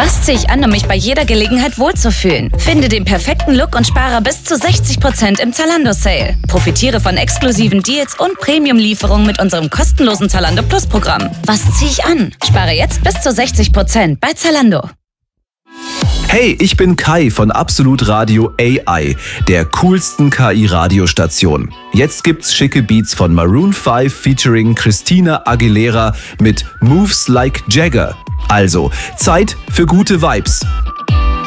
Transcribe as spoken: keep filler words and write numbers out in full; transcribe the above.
Was ziehe ich an, um mich bei jeder Gelegenheit wohlzufühlen? Finde den perfekten Look und spare bis zu sechzig Prozent im Zalando-Sale. Profitiere von exklusiven Deals und Premium-Lieferungen mit unserem kostenlosen Zalando Plus-Programm. Was ziehe ich an? Spare jetzt bis zu sechzig Prozent bei Zalando. Hey, ich bin Kai von Absolut Radio A I, der coolsten K I-Radiostation. Jetzt gibt's schicke Beats von Maroon five featuring Christina Aguilera mit Moves Like Jagger. Also, Zeit für gute Vibes.